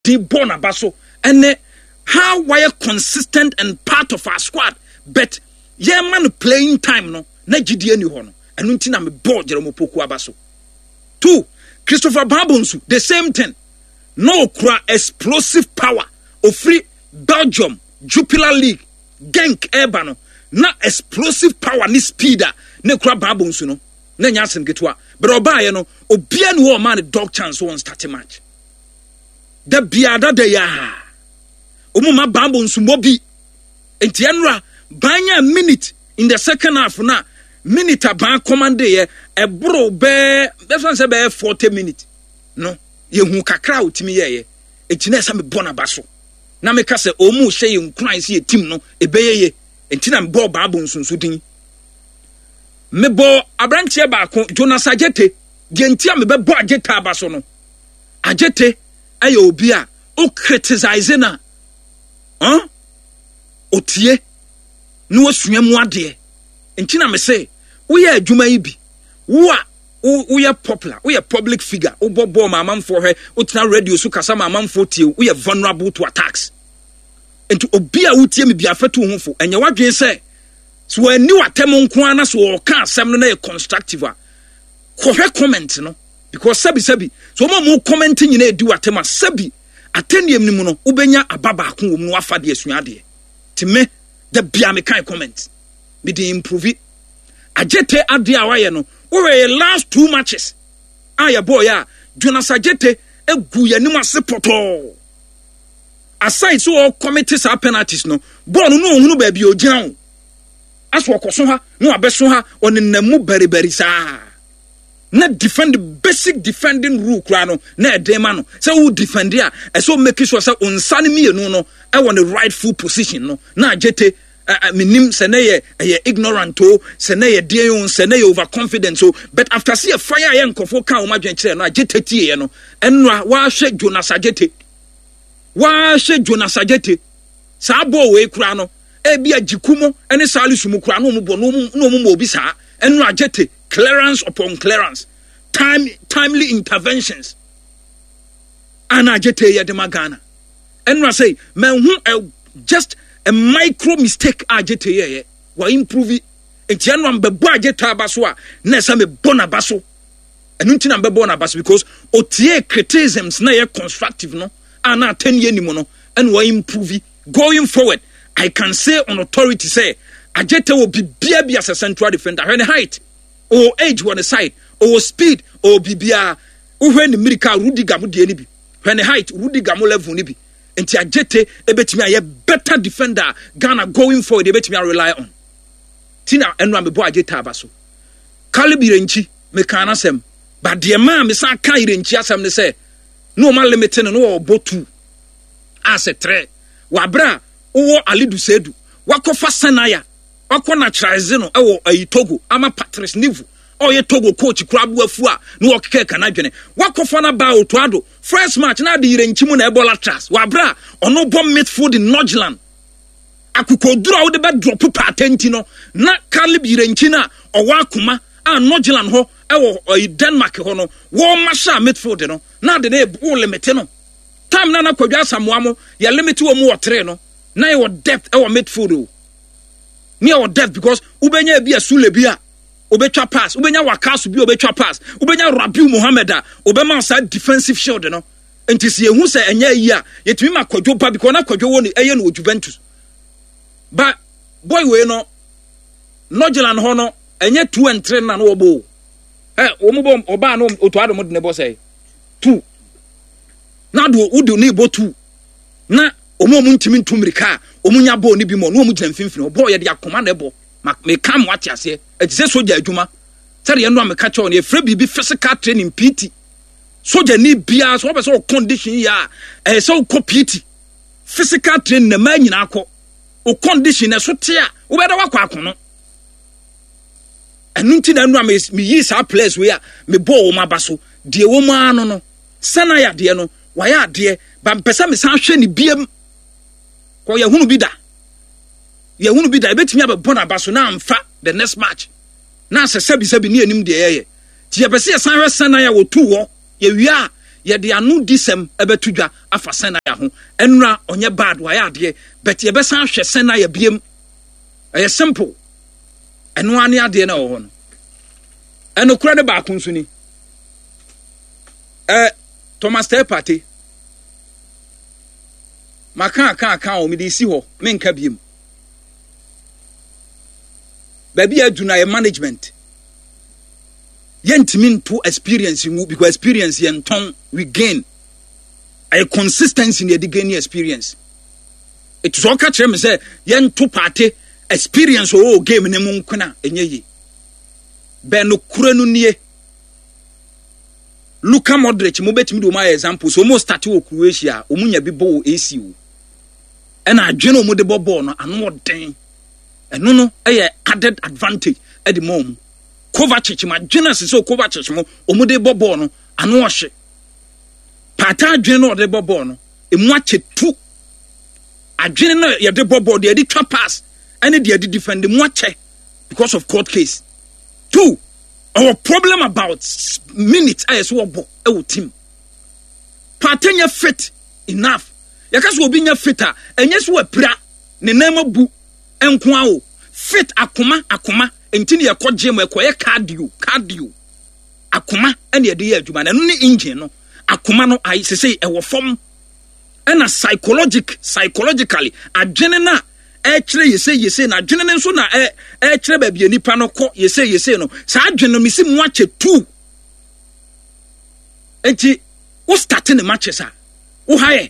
the born abaso and how why consistent and part of our squad but yeah man playing time no na gidi ani ho no enu nti na me ball Jerome Opoku abaso. 2 Christopher Babonsu the same thing no kura explosive power of free Belgium Jupiler League Genk Ebano na explosive power ni speeder ne kura Babonsu no na nya asem getwa but obaye no obia ne wo man dog chance won start match da biada da ya omuma Babonsu mobi enti enra banya minute in the second half na minute ban command ye ebro be that's one say be 40 minutes no ye hu kakra utimi ye enti na esa me bona baso na me ka se omu hye ye nkran se ye team no ebeye enti na me ball Babonsu so din me bo abranche ba ko Jonas Ajete de enti a me be bo Ajete abaso no Ajete aye obi a o criticize na otie no asua mu ade enti na me say we are adwuma yi bi we are popular we are public figure we bobo mamamfo hwe utina radio so kasa mamamfo tie we are vulnerable to attacks enti obi a wotie me bia fatu honfo enye wadwen say so ani watem nko ana so o ka asem no na constructive a kohwe comment no because sabi so mo comment nyina edi watem a sabi atendiem ni mu no ubenya ababa ko wo mu afade asua ade ti me the bia me kan comment me dey improve Ajete ade awaye no we last 2 matches aya boy ya Jonas Ajete egu yanim ase poto aside so all committees are penalties no ball no hunu ba bi ogina wo aso okoso ha no abeso ha onennamu beri saa na defend basic defending rule kra no na edema no say who defend ya so make sure say onsane mienu no e won the rightful position no na Ajete minim seneye ignorant o seneye deon seneye overconfident so but after see a fire yen kofo ka o madwen kire no Ajete tie no enra wa hwe Jonas Ajete sa bo we kura no e bia jikumo ene Salisu mu kura no mu bo no mu obi sa enra Ajete clearance upon clearance timely interventions ana Ajete ye de magana enra say man hu just a micro mistake Ajete ye wa improve enti anu mbebo Ajete abaso a na esa me bona baso enu nti na mbebo na baso because otie criticisms na ye constructive no ana 10 year ni mo no and wa improve going forward. I can say on authority say Ajete will be bia as a central defender when height or age on the side or speed or bibia when the miracle Rudiger mu de ni bi when height Rudiger mu level ni bi enti Ajete ebetimi aye better defender Ghana going forward ebetimi rely on tina enwa me bo Ajete abaso Caleb Irenchi me kana sem but de man me san kan Irenchi asem ne say no man limiting no obotu as a tre wabra wo Alidu Sedu wakofa Sanaya wako naturalize no ewo Togo ama Patrice Nivu oye Togo coach krabu afu a no okeke kana dwene wakofa na ba otoado first match na de Irenchi mu na ebola trust wabra ono bom midfield in Nordjylland akukodura wo de be drop patenti no na Caleb Irenchi na owa akoma a Nordjylland ho ewo Denmark ho no wo masha midfield no na de na wo limit no time na kwadwa samoamo ya limit wo mu wo 3 no na your depth our midfield near our depth because ubenya bi asule bi a obetwa pass ubenya wakasu bi obetwa pass ubenya Rabiu Mohammed a obema sa defensive shield no entisi ehu se enya yi a yetimi makwadwo pa because na kwadwo woni eye no Juventus but boy we no Nordjylland ho no enye 2 and 3 na no obo omubom oba no otoado mo de ne bo say 2 na do udu ni bo 2 na omo ntimi ntumrika omunya bo ni bi mo no omu gina mfimfini obo ye de akoma na ebo me kam wati ase etise soja adwuma sere ye no am ka che on e fra bibi physical training PT soja ni bia so be so condition ya so ko PT physical training na ma nyina akọ o condition na so te a wo be da wakọ akono enu nti na nu am me yi sa place we a me bo wo mabaso de wo mu anu no Sanaya de no waya de ba mpesa me san hwe ni biem ko ye hunu bi da ebetimi ababona baso na amfa the next match na sebi ni anim de ye ti ye pese ye san hwe Sanaya wo tu wo ye wi a ye de anu disem ebetudwa afa sena ya ho enra onye bad wa ya de but ye besan hwe sena ya biem eye simple eno ane ade na wo ho no eno kura ne ba kunsu ni Thomas Partey maka o mi de si ho me nka biem baby aduna ye management yentimi to experience you because experience yenton we gain a consistency in the gain experience it is all catch them say yento party experience o game ne mu nkuna enye yi be no kura no nie Luka Modric mo betimi do my example so mo start wo Croatia o munya bi bo AC o e na adwene o mo de ball no ano den eno no eye added advantage at the moment Kovacic ma dwene so Kovacic mo omude ball no ano ohye Partey adwene no de ball no emu ache tu adwene no ye de ball de di twa pass and de di defend mu ache because of court case. 2 our problem about minutes as wo bo e wo team Partey nya fit enough yakaso obi nya fit a enye so apira ne nama bu enko a o fit akoma entini ye kogye mo ekoye cardio akoma ene ye de ye adwuma na no ne engine no akoma no ai sesei e wo form ena psychologically adwene na kire yese na adwene ne nso na kire ba bia nipa no kɔ yese no sa adwene no misi mu ache 2 enti wo start ne matches a wo haye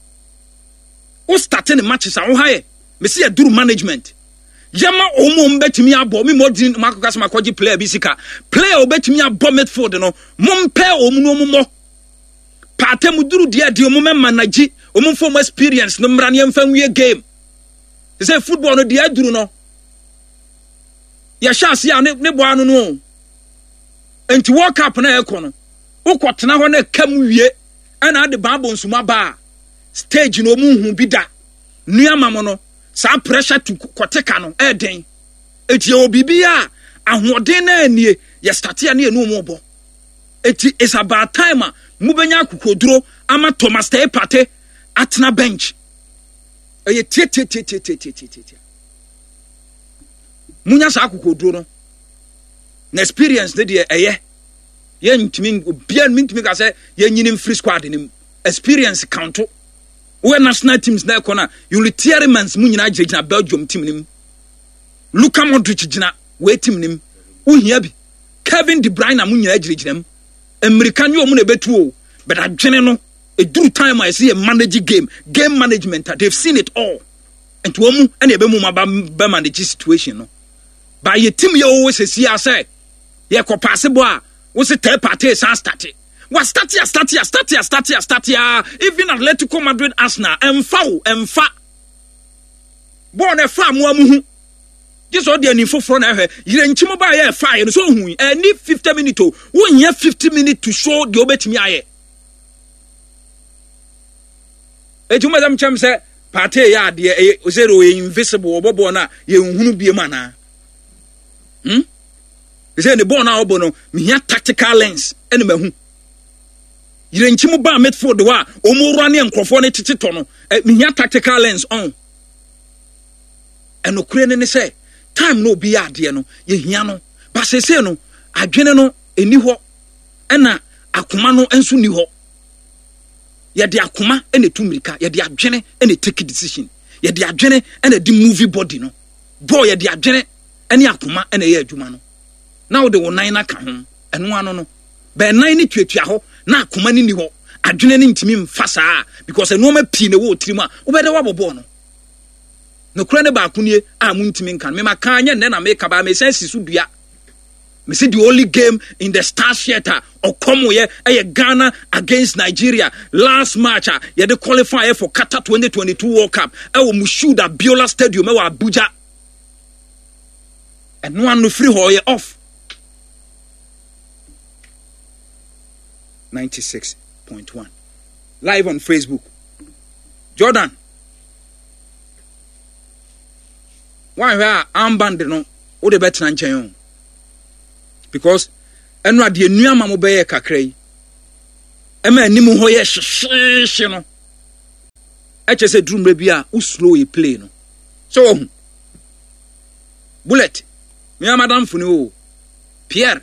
misi ya duru management yama omo mbetimi abo mi modin makoka sama kwaji player bisika player obetimi abo midfield no mompe omu no mo Partey muduru dia omo manage omo form experience no mra ne mfa nwie game say football no dia duru no ya chance ya ne bo anu no enti world cup na ekɔ no ukotena ho na kam wie ana de babo nsuma ba stage no mu hu bi da nuama mo no sa pressure to koteka no den eti obibia ahoden na anie ye start ya na enu mo bo eti is about time mu benya kokoduro ama Thomas Partey atena bench eye tie munya sa kokoduro no na experience de eye ye ntimi obia ntimi ka say ye nyini free squad nim experience count we national teams na ekona utilitarians mu nyina agina Belgium team nim Luka Modric gina we team nim uhia bi Kevin De Bruyne mu nyina agireginam American yo mu na betu o but adwene no eduru time I see a manage game management they've seen it all and to mu na ebe mu ba manage situation no by your team you always see say ye ko possible a wo se Partey start was start here. Even Atletico Madrid Arsenal emfa born a farm wamu just all the info from her you nchimo ba ye fire so hu any 50 minutes won here 50 minutes to show the obetimi aye ejuma dam cham say Partey ya de zero invisible obobo na ye nhunu bie mana say the ball na obo no me here tactical lens ene mahu Yirenchimu ba midfield wa omo run enkrofo ne titito no me here tactical lens on eno kure ne say time no bi ade no ye hia no ba sese no adwene no eni ho ena akoma no enso ni ho ye de akoma ene tumirika ye de adwene ene take decision ye de adwene ene di movie body no boy ye de adwene ene akoma ene ye adwuma no na wo de wo nan na ka ho eno ano no be nan ni tuatua ho na akoma ni ho adwene ni ntimi mfasa because eno ma pii ne wo tirima wo be de wa bobo no kura ne ba akunie a mu ntimi nkan me maka anya ne na me ka ba me sense su dua me see the only game in the Star Theater or come here Ghana against Nigeria last match ye the qualifier for Qatar 2022 World Cup we Mushuda Biola Stadium we Abuja and no one no free ho ye off 96.1 live on Facebook. Jordan why armband no wo de betina nchen because enu ade nuama mo beye kakrai ema animu ho ye hye no eche se drumre bia u slow e play no so bullet me madam funi o Pierre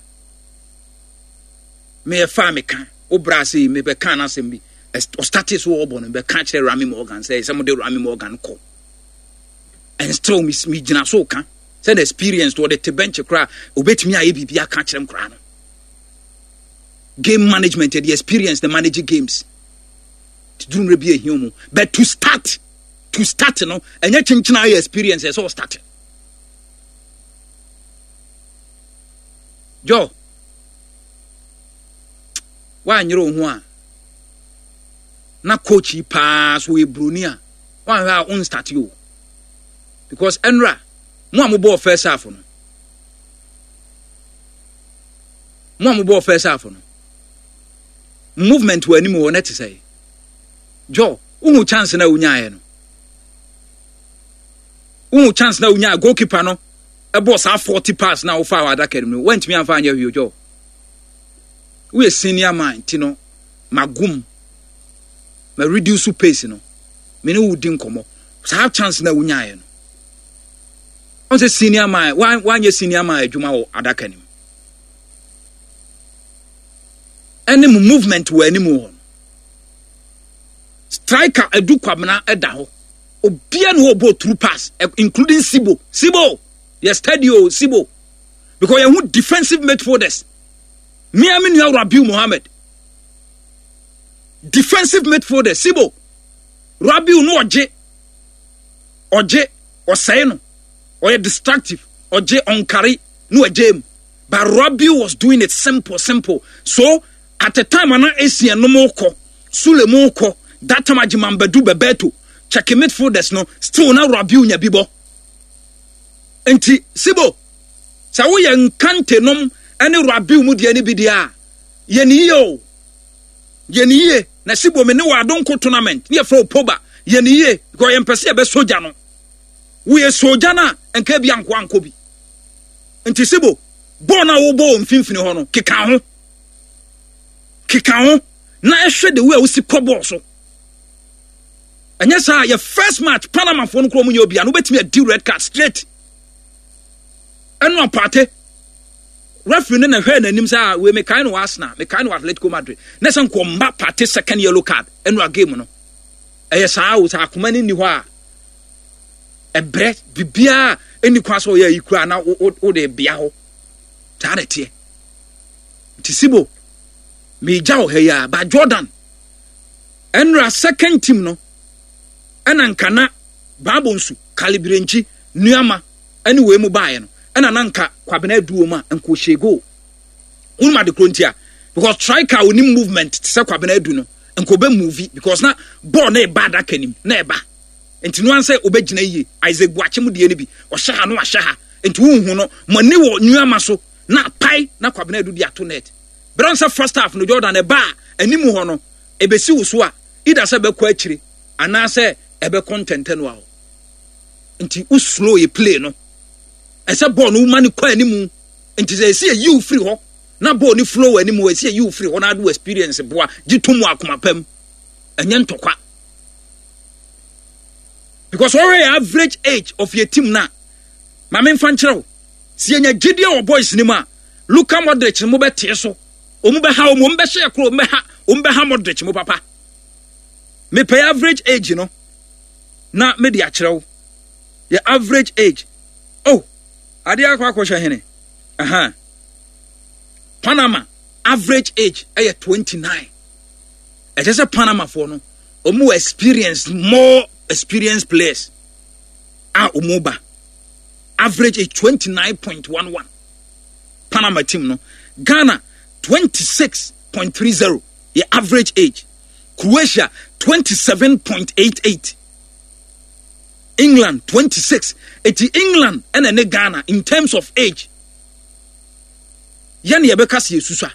me fa me kan o brase me be kan asem bi o status wo obo no be kan kire Rami Morgan say some de Rami Morgan ko and still me gina so kan say the experience to the bench kra obetimi aye bibia kan kire kra no game management the experience the manage games to do rebi a human but to start no enya chinchina experience so start Joe wa nyiro ho a na coach pass we brunia wa ha on start you because enra mo ambo first half no movement we animu wona te say Joe unu chance na unyaaye no unu chance na unya goalkeeper no e boss 40 pass na ofa wa that academy went me am fa anya wi Joe we senior man ti no magum ma reduce pace no me ne wudi nkomo so have chance na unyaaye no on say senior man one year senior man adwuma wo adaka nim any movement we animu striker edu kwabna eda ho obia no obo through pass including Sibo yes stadio Sibo because you want defensive midfielders me aminu Rabiu Mohammed defensive midfielder Sibo Rabiu no oje osay no or destructive oje onkari no agem but Rabiu was doing it simple so at the time ana Asia no moko Sule moko that time ajimambadu bebeto check midfielders no still na Rabiu nya bibo enti Sibo sa wo ye nkante nom ene Rabiu mu de ani bidia ye ni na Sibo me ne wa donko tournament ne fro poba ye ni ye go ye mpese be soja no wo ye soja na enka bia anko bi enti Sibo bo na wo bo mfimfini ho no keka ho na ehwe de we si kobo so anya sa your first match Panama for no kro mu nye obi an obetimi a red card straight eno apate referee na hwe na nim sa we me kan no Arsenal me kan no Atletico Madrid na san ko mba party second yellow card eno a game no eye sa wo sa akoma ni ho a ebre bibia eni kwa so ya ikura na wo de bia ho tarete Sibo me jaw heya ba Jordan enra second team no enanka na babonsu kalibrenchi nuama ene we mu baaye no ena nanka kwabena duo ma enko shego unma de krontia because striker oni movement se kwabena du no enko be movie because na ball na e bad akanim na e ba enti no anse obegina yie Isaac Boache mu de ne bi o hyaha no ahyaha enti unhu no mani wo nuama so na pai na kwabena du di ato net Bronze first half no Jordan e ba animu ho no ebesi wuso a ida se be kwa akire ana se ebe content no awo nti u slow e play no ese ball no mani kwa animu nti se esi you free ho na ball ni flow animu esi you free ho na do experience boa gitumu akoma pam enye ntokwa because already average age of your team na mama mfanchiro si enya gide o boys ni ma Luka Modric mo beti so ombe ha ombe hye kro ombe ha Modric mo papa me pay average age no na me di akyerew your average age oh ade akwa kwhye hene Panama average age 29 e just Panama for no omu experience more experienced players omuba average age 29.11 Panama team no Ghana 26.30 your average age Croatia 27.88 England 26 England and Ghana in terms of age yani yebeka se yesusa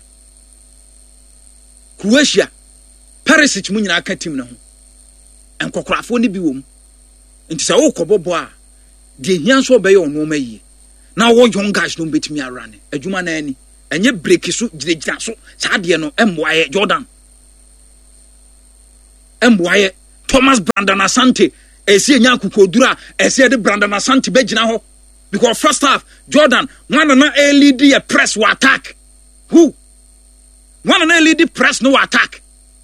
Croatia Perisic mu nyina aka team no ho enkokorafo ni bi wom nti se wo kobobo a de hianso be ye ono mayi na wo young guys no betimi arane adwuma na ani enye break so giregira so saa de no emboaye Jordan emboaye Thomas Brandon Asante esi enya kukodura esi de Brandon Asante begina ho because first half Jordan one na lead the press or attack who one na lead the press no attack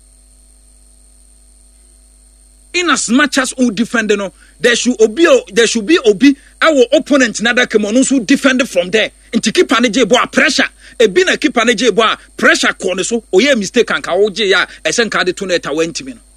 in as much as who defend no there should be obi our opponent na that come on so defend from there into keep an boy pressure e bi na keep an boy pressure corner so oye mistake anka oje ya esen ka de to net awantimi no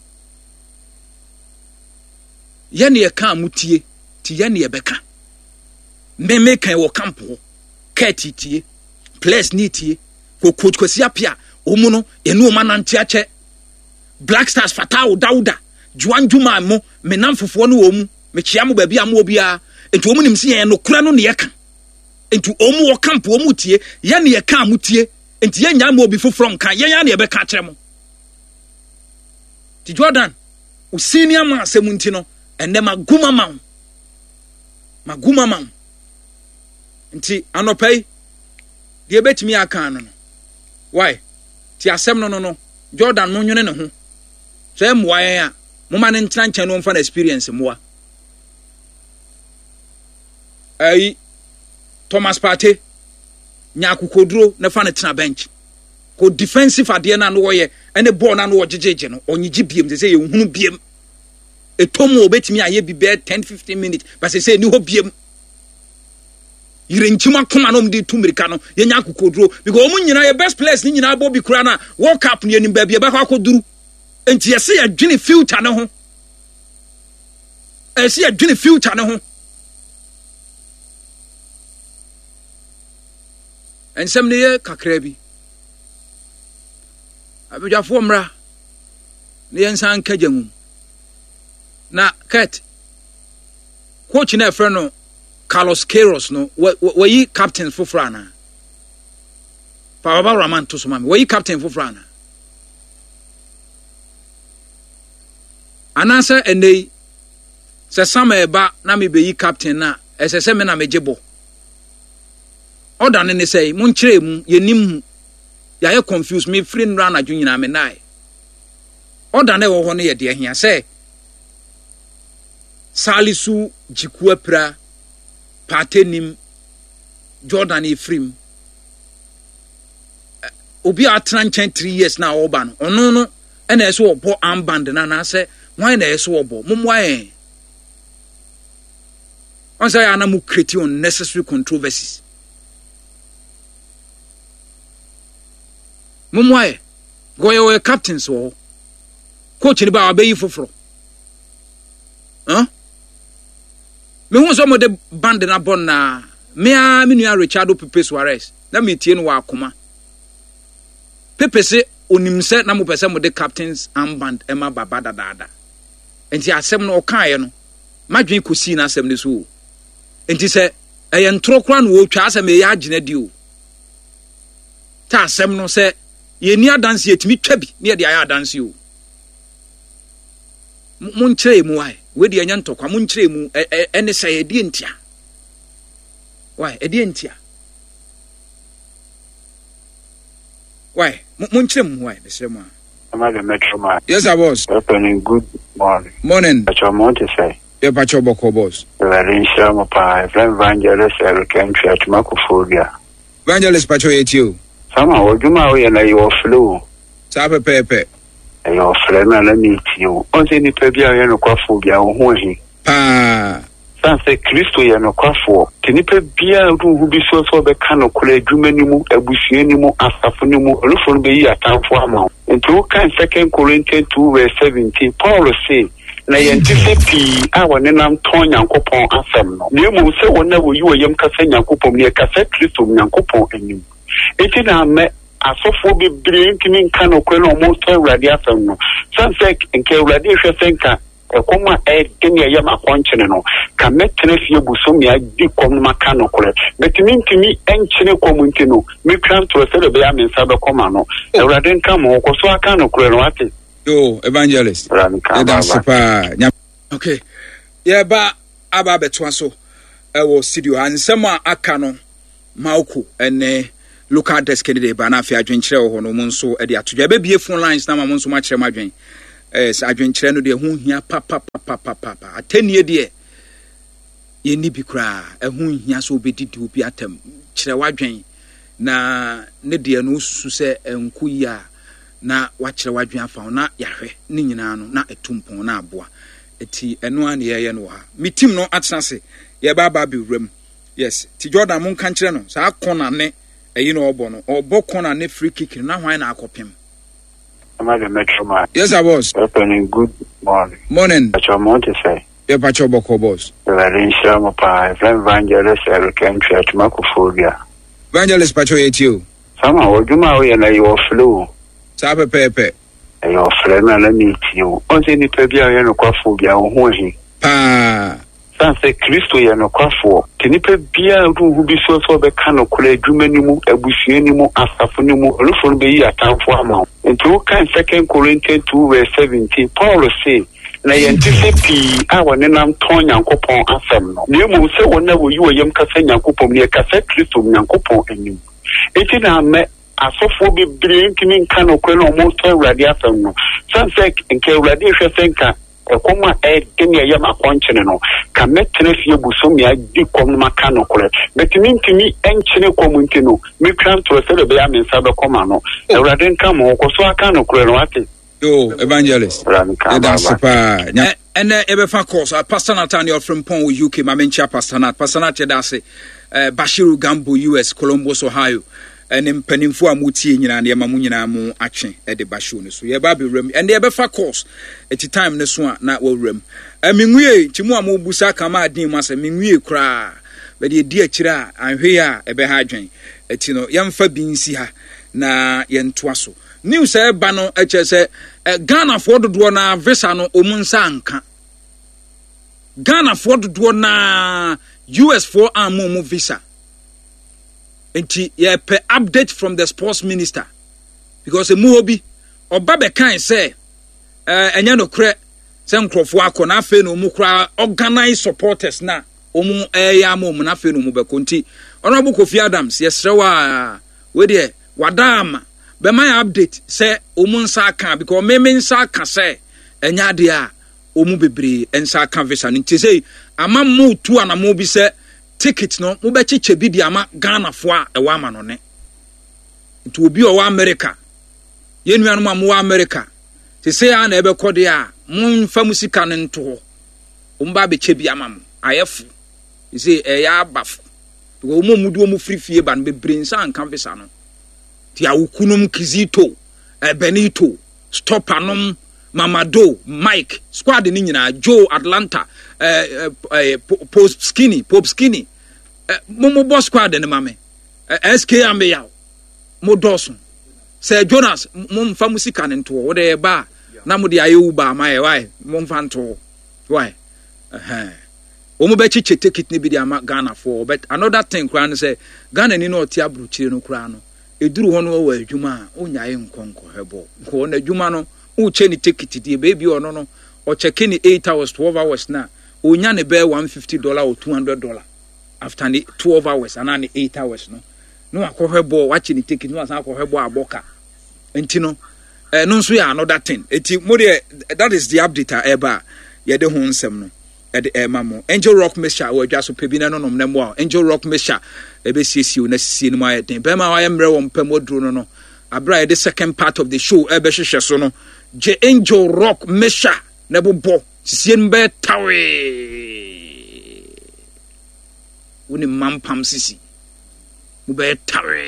ye ne ka mutie ti ye ne beka me kan wo campo ka titie place ni tie ko coach kwasi apia omu no ye no manante ache Black Stars Fatao Dauda Juan Juma mo menam fofo no omu me chia mo ba bia mo obia enti omu nim se ye no kura no ne ye ka enti omu wo campo omu tie ye ne ye ka mutie enti ye nya mo obi foforo nka ye ya ne ye beka kire mo ti Jordan o senior man asemunti no ende maguma man nti anopai de betimi aka no why ti asem no Jordan no nwene ne ho so e moa yen a moma ne ntran nchen no mfa na experience moa Thomas Partey nya kokoduro na fa ne tena bench ko defensive ade na no ye ene ball na no ojejeje no onyigi biem se ye hunu biem etomo obetimi aye bi be 10-15 minutes but say ni ho biem yirenchima koma no mde tumirika no ye nya kokoduro because omu nyina ye best players ni nyina bobi kura na World Cup ni enim ba bia ba akoduru enti yesi ya dwene future ne ho esi ya dwene future ne ho ensem ne ye kakra bi abujafo mra ne yensan kagyamu na cat coach na efre no Carlos Queiroz no we captain for Frana Baba Raman to some we captain for Frana anasa ene se sama eba na me be captain na esese me na mejebo oda ne say mun kire mu yenim ya ye confuse me free nra na dwunyina me nai oda ne wo ho ne ye de ahia say Salisu Jikuapra Patenim Jordan Efrim obi atran chen 3 years na oba no ono no ena eso obo armband na say why na eso obo momwae on say ana mu create unnecessary controversies momwae go your captain so coach ni ba abeyi foforo me hu so mo de band na bon na me a me nua Richardo Pepe Suarez na me tie no wa akoma Pepe se onim se na mo pese mo de captains armband ema baba dada enti asem no okae no madwen kosi na asem ne so enti se eye ntro kra no wo twa asem e ya agina di o ta asem no se ye ni adanse etimi twa bi ne de aya adanse o mun kire mu why we de anya ntokwa mun kire mu ene say e die ntia why e die ntia why mun kire mu why besre mu Amade Metro man. Yes, boss. Opening good morning. Morning. What you want to say? Yeah, Pacho Boko boss. Very sure, my evangelist Eric Makophobia. Evangelist Pacho it you. Somehow, would you know your flu? Sabe Pepe. And your friend, let me meet you. Only the Pebia and Quaphobia, who he. Pa. Sanse Christo and Quaffo. Can you Pebia who be so for the can of Kule Jumenimu, a Busianimu, Astafunimu, Lufon Bay at Tanfamo. And 2 Corinthians 2 verse 17, Paul say, na yentisepi awa nenam ton Nyankopon asem no na emu se wona wo yi oyem kasa Nyankopon ne kasa Kristo Nyankopon anim eti na me asofo bebre ntimi nka no kwe no mo so awurade asem no sanse nke awurade hwe senka ekoma denia yam akonchene no ka metene fie busom ya di kom maka no kore betimi ntimi enchene komunti no me kran to se be ya mensa be koma no awurade nka mo ko so aka no kore no ate yo evangelist that's super okay yeah ba aba betwa so ewo studio ansema aka no mauko ene local desk candidate ba na afia adwenkyere ho no mo nso e de atodwa be bie phone lines na mo nso ma kyerɛ madwen adwenkyerɛ no de ho hia papa atanie de ye ni bi kra ho hia so obedidi obi atam kyerɛ wadwen na ne de no susu sɛ enku yi a na wakyerɛ wadwen afa na yahwɛ ne nyinaa no na etumpon na aboa eti eno an ye no ha mitim no atena se ye baba bi wram yes ti Jordan mon kan kyerɛ no saa kona ne eyi no obo no obo kona ne free kick na hwan na akopem. Yes, I was. Good morning. Morning. What you want to say? Yeah, Pacho Boko boss. Evangelist Church Macophobia. Evangelist Pacho you. Somehow, do my way and your flu. Sabe Pepe. And your friend, let me meet you. Only any Pebia and Quaphobia or he. Pa. Sanse Christo and Quaffo. Can you Pebia who be so for the cano college, Jumenimu, a Bushinimu, Astafunimu, a little be a town for amount. And 2 Corinthians 2 verse 17, Paul say, na yɛntese awa nenam tɔn Nyankopɔn asɛm no na emu sɛ wɔn na wɔyi yɛm kasa Nyankopɔn ne kasa Kristo Nyankopɔn anim eti na mɛ asɔfo bebree ntumi nka no kɔ na ɔmo tɔ Awurade asɛm no sanse nke Awurade hwɛ sɛ nka ɛkɔm a ɛde ne yɛm akɔnkyene no ka mɛtena fie busom ya di kɔm no maka no korɛ betumi ntumi ɛnkyene kɔm nti no mekra nto sɛ de bɛyɛ amensa bɛkɔma no Awurade nka mo kɔ so aka no korɛ no wate. Yo, Evangelist. That's super. And ebefa course Pastor Nathaniel from Pon UK, Mamencha Pastor Nat Yedase, Bashiru Gambo US, Columbus, Ohio, and in Peninfo Amuti and Yamamunina Mu action at the Bashun. So Yababi Rem and the ebefa course at the time this one not will rem. I mean we Chimuamu Busaka ma Dimas and Mingwe cry, but the dear Chira and here Ebehadrin, et you know, young Fabin Siha na yen twaso. New say bano HSA Ghana for the na visa no omunsa anka Ghana for the na US for amu visa enti ye pe update from the sports minister because emu obi oba be kan say enya no kre se nkrofo akọ na afa no mu kra organize supporters na omu ya amu na afa no mu be konti Honorable Kofi Adams yesrewa we de wadama be my update say omunsa kan because me nsa kan say enya de a omu bebre ensa kan visa nti say ama mu tu anamo bi say ticket no mo be cheche bi di ama Ghana fo a e wa ma no ne nti obi o wa America ye nuanu ma mo wa America te say an e be kode a mo fa musika ne nto o mba be che bi ama mo ayefu say e ya bafo because omu mudu omu free fie ba no bebre ensa kan visa no ti awukunum Kizito Benito Stopanom Mamado Mike squad ni nyina Joe Atlanta Pope Skinny Momo boss squad ni mame SK Ameya Modoson Sir Jonas mom fa musika ne nto wo de ba na mo de ayewu ba ma why mom fa nto why omo be chiche ticket ni bi de ama Ghana for but another thing kra say Ghana ni no ti abruchire no kra no eduru hono wa adwuma onyaye nkonko hebo ko na adwuma no uche ni ticket die baby ono no o check ni 8 hours 12 hours na onya ne be $150 or $200 after ni 12 hours and ani 8 hours no akohebo wachi ni ticket no asan akohebo aboka enti no nso ya another thing eti mo de that is the update eba ye de ho nsem no e de mamo Angel Rock Mesha we dwa so pebina no nom nemo Angel Rock Mesha ebe siesi na siesi no ma yeten be ma wa yemre wo mpem oduro no abra the second part of the show ebe hwehwe so no je Angel Rock Mesha na bobo siesi mbe tawe woni mampam sisi mu be tawe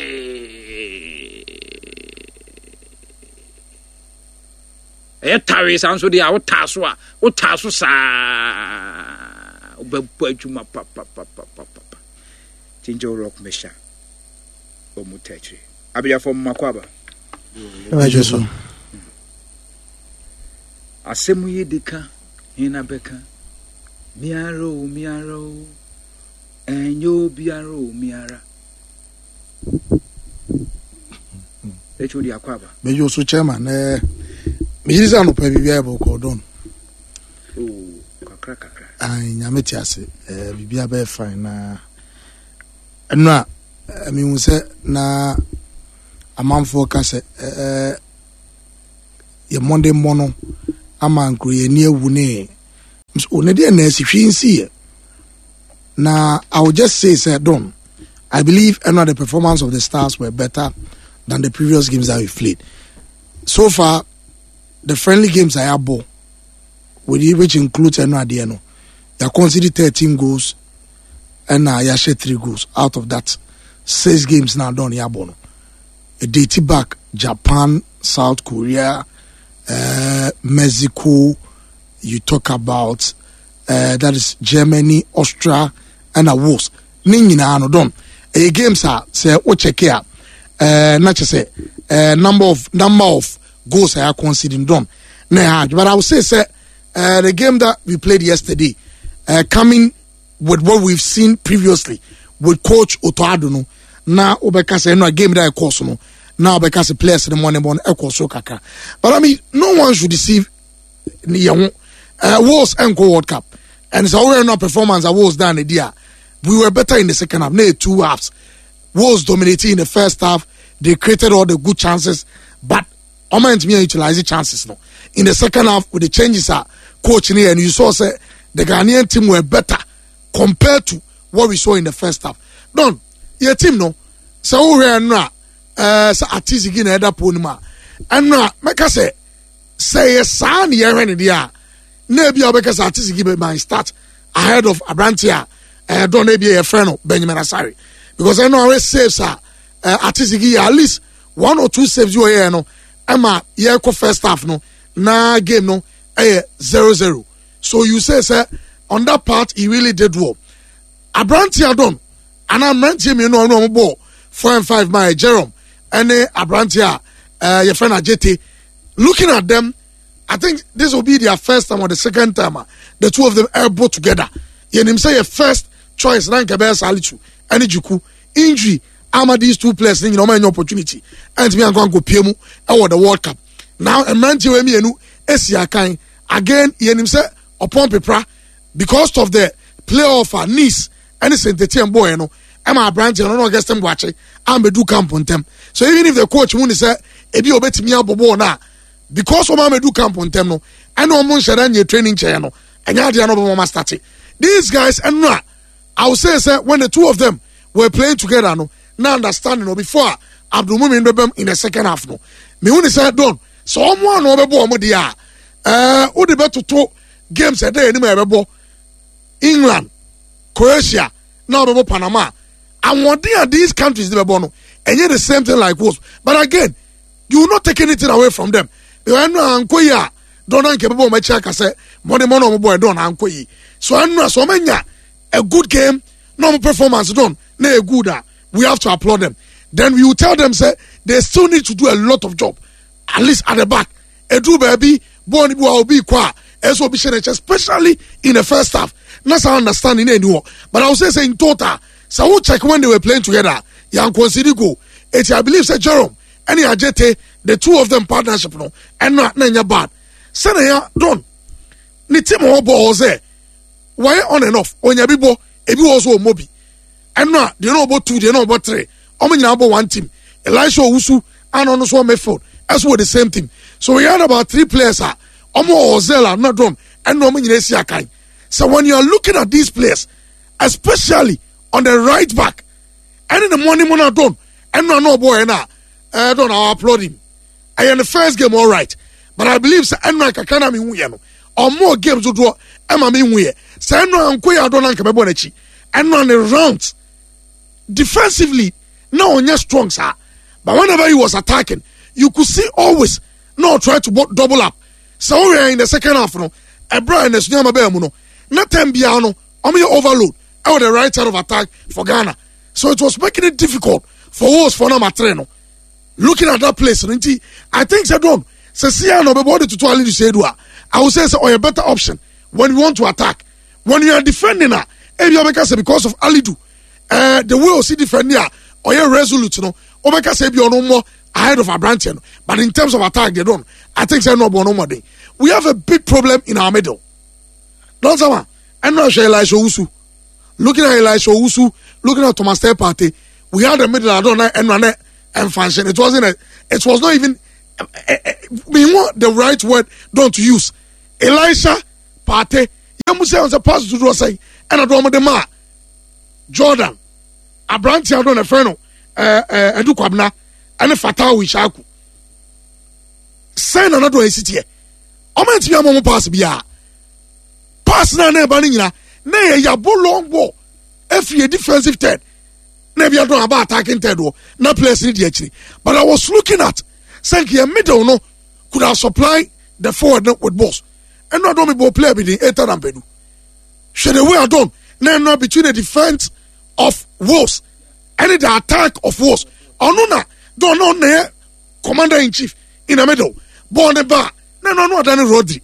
tawe sanso dia wo taso sa obabu adwuma pa Angel Rock Mesha omutachire abia fo makwaba ajeso asemu yedika hina beka miaro enyo biaro miara echudi akwaba mejo so chairman mejisa no pa bibia e boko don kakra ai nyameti ase bibia be fine na eno a mi hu se na amanfo ka se ye Monday mono amankro ye ni ewu ne so ne de na asihwe now I will just say Don, I believe the performance of the Stars were better than the previous games that we played. So far, the friendly games I have bought, which includes Diano, they conceded 13 goals and I shared 3 goals. Out of that, 6 games now done Yabono. A daty back Japan, South Korea, Mexico, you talk about that is Germany, Austria, and a Wales. Ningina no don. A games are say o check here. Not just say number of goals I are conceding done. Nah, but I will say the game that we played yesterday, coming with what we've seen previously with Coach Otto Adono. Now Obeka say no game that I course no. Now because the players in the morning born so kaka. But I mean, no one should deceive Wales and World Cup. And it's already no performance that was done the year. We were better in the second half. Nearly 2 halves. Wales dominating in the first half. They created all the good chances, but Oman me utilize the chances no. In the second half, with the changes coach in here, and you saw say the Ghanaian team were better compared to what we saw in the first half. Don, your team no. So we are now artist again head up on ma. And now make us say a son here when dia. Maybe because artist give my start ahead of Abrantia. Don't maybe a friend of Benjamin Asari. Because I know always saves artist at least 1 or 2 saves you here no. Emma yeah first half no. Na game no 0-0. So you say sir on that part he really did well. Abrantia done. And I'm renting me no ball 4 and 5 my Jerome and Abrantia your friend Ajete. Looking at them, I think this will be their first time or the second time. The two of them are both together. You say your first choice, Rankabes Alichu, and Juku, injury. I'm these 2 players, you know, my opportunity. And me, I'm going to go Piemu or the World Cup. Now, a man to me, Esia Kain, again, Yenim say, upon Pepra, because of the playoff Nice, and it's the team boy, you know, I'm a branch, and I don't guess them watching, I'm a do camp on them. So even if the coach won't say, if you bet me up now, because of my do camp on them, no, I know I'm on your training chair, no, and you're the other starting. These guys, and now, I will say, sir, when the 2 of them were playing together, no, now understanding, no, before Abdul Mumin Rebem in the second half, no, me only said, don't, so I'm one over Bomodia, who the better 2 games a day, anyway, England, Croatia, now about Panama, and what they are these countries, they were born, and yet the same thing like us. But again, you will not take anything away from them. You are not don't capable my check. I say, money, boy, don't ankoyi. So I know so many a good game, normal performance done, no good. We have to applaud them. Then we will tell them say they still need to do a lot of job, at least at the back. Edu baby, born will be qua, especially in the first half. That's our understanding anymore. But I will say in total, so we'll check when they were playing together. Young consider go. It's I believe say Jerome, any Ajete, the 2 of them partnership no, and not nanya bad. Senaya don't. Ni team ho ball say why on and off on yabibo ebi also mobi and now they know about 2 they know about 3 omanya about 1 team Elisha Owusu and on so Mayfield as well the same team. So we had about 3 players omo Ozela not done and no omanya si akai. So when you are looking at these players, especially on the right back and in the morning when I done and no boy and I don't know, I applaud him. I in the first game all right. But I believe say enra kakana mi hu ye no or more games do draw ema mi hu ye say enra anko ya do na nka bebo na chi enra on the rounds defensively no onya strong sir, but whenever he was attacking you could see always no try to double up. So we are in the second half no ebra and esunyama be mu no na time bia no omo overload out the right side of attack for Ghana, so it was making it difficult for us for number 3 no. Looking at that place I think say don't no be body to twirl say do I will say a better option when we want to attack. When you are defending because of Alidu the way we see defending or you resolute no Omeka say be no more ahead of Abrantia, but in terms of attack they don't. I think say no more day. We have a big problem in our middle. Don't say and now Elisha Owusu. Looking at Elisha Owusu, looking at Thomas Partey, we had the middle I don't know and function. It was not even we want the right word don't use. Elisha Pate yamu say on the pass to do say and do de ma Jordan Abranti adon e friend no Edu Kwabna ene Fatah Ishaku say na do esiti e o ma ntimi amom pass bia pass na na ba ni nyina na ya long ball if you defensive third na bia do about attacking third na place ni di akiri but I was looking at saying your middle no could have supply the forward with balls and not only ball player between Ethan and Bedu should the way I done now between the defense of Wolves and the attack of Wolves onuna don't know ne commander in chief in the middle ball the bar no Danny Rodri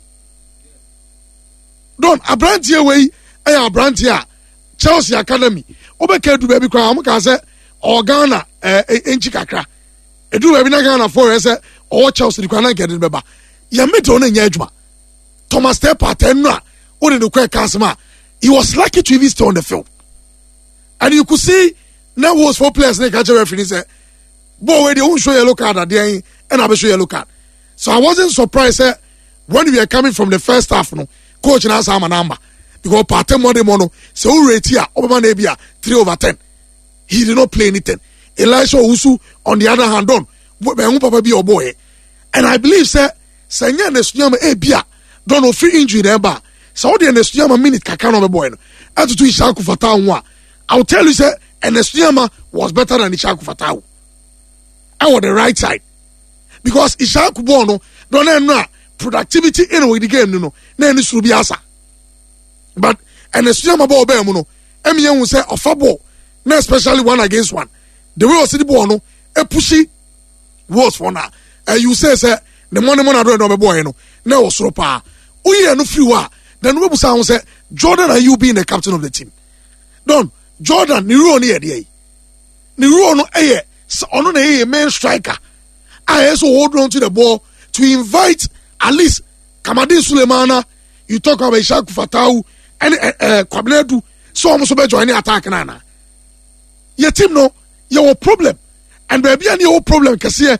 don't Abranti away Abranti Chelsea Academy obeka do baby kwa amka say Ghana enchi kakra edu baby na Ghana for say o Chelsea kwa na get beba ya middle na nya adwuma Thomas Stepper tenna o de kwa kasma he was lucky to even stay on the field and you could see now was four players na catch referee say boy we dey won show yellow card at there and I show yellow card so I wasn't surprised when we were coming from the first half no coach na say number because Patem Mono so rate here Obama Nebia 3/10 he did not play anything. Elisha Owusu on the other hand done papa be your boy and I believe say Sanya Nesuyama Ebia don't know free injury there Saudi Nesuyama minute kakano be boy no atutu Ishaku Fatah I'll tell you say Nesuyama was better than Ishaku Fatah on the right side because Ishaku Bono don't know productivity in the game no na any surubi asa but Nesuyama ball be mu no emiyen say ofa ball na especially 1-against-1 the way was the ball no e pushy was for now you say the money do no be boy no na was so pa uye no free wa then we busa say Jordan are you being the captain of the team don Jordan ni role ni e dey ni role no eye ono na eye main striker I also hold on to the ball to invite at least Kamadi Sulemana you talk about Ishaku Fatah and Kwabledu so almost be join attack na your team no your problem and baby any your problem kase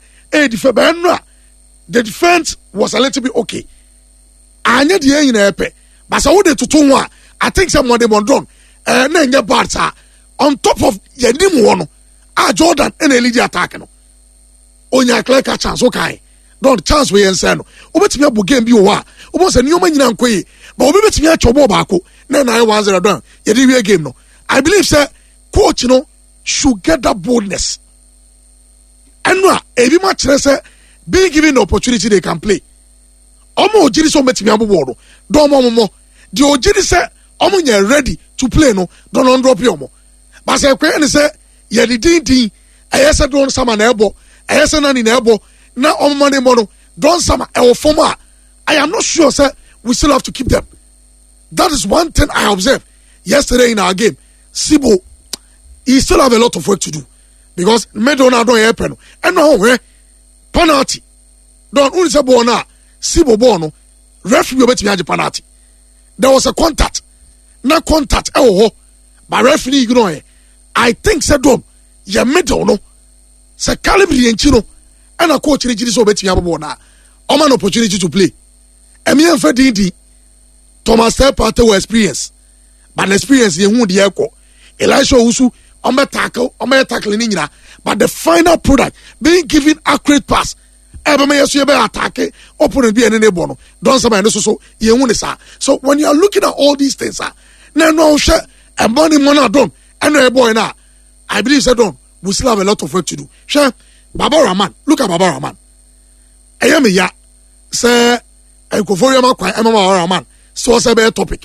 the defense was a little bit okay anya de yin na epe but so de tutu ho I think some of them on done na nya bad on top of yenim wo no Jordan and a lead attack no onya clear chance okay don't chance we yen no obetimi abu game bi wo a obo se nyoma nyina nkoyi but obetimi a chobo baako na 1-0 down ye dey we game no I believe say coach no should get that boldness and no ebi ma kire say being given the opportunity they can play omo ojiri so metimi abobo no do omo the ojiri say omo nya ready to play no don't drop you omo but say kwen say ye di din ayese don sama na ebo ayese na ni na ebo na omo mane mo no don sama e former I am not sure sir we still have to keep them. That is one thing I observed yesterday in our game. Sibo he still have a lot of work to do because Medona don't happen and no penalty don't only say bona Sibo bono referee bet me penalty there was a contact na contact but referee ignore I think said dom ya middle no say calibre enchino and a coach ni so bet me abona an opportunity to play emi enfa dindi Thomas Stepper to experience but experience ye hu de ekọ Elisha Owusu tackle ni nyina but the final product being given accurate pass ebe yesu be attack opponent bi ene bo no don sama ene so ye hu ne sa so when you are looking at all these things na no hwe e money don and no boy na I believe say don we still have a lot of work to do hwe Baba Rahman look at Baba Rahman ayame ya say enkoforia makwan Baba Rahman so say be topic